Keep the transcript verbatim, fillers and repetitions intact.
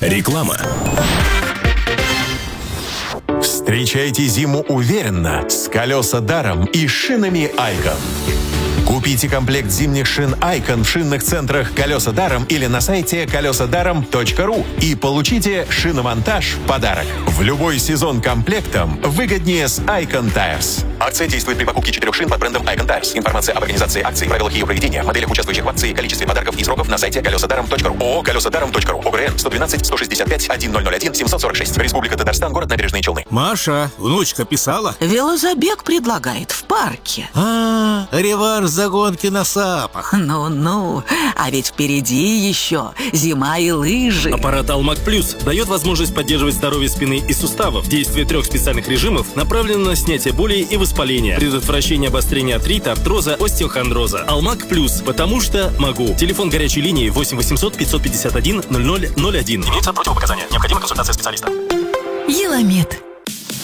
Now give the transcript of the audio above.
Реклама. Встречайте зиму уверенно с колеса даром и шинами Icon. Купите комплект зимних шин Icon в шинных центрах «Колеса даром» или на сайте колеса даром точка ру и получите шиномонтаж в подарок. В любой сезон комплектом выгоднее с Icon Tires. Акция действует при покупке четырех шин под брендом Icon Tires. Информация об организации акции, правилах ее проведения, моделях, участвующих в акции, количестве подарков и сроков на сайте колеса даром точка ру. ООО «колеса даром точка ру». ОГРН сто двенадцать сто шестьдесят пять тысяча один семьсот сорок шесть. Республика Татарстан, город Набережные Челны. Маша, внучка писала? Велозабег предлагает в парке. А, реванш за гонки на сапах. Ну-ну, а ведь впереди еще зима и лыжи. Аппарат Алмак Плюс дает возможность поддерживать здоровье спины и суставов. Действие трех специальных режимов направлено на снятие боли и воспаления, предотвращение обострения артрита, артроза, остеохондроза. Алмак Плюс, потому что могу. Телефон горячей линии восемь восемьсот пятьсот пятьдесят один ноль ноль ноль один. Имеются противопоказания. Необходима консультация специалиста. Еламед.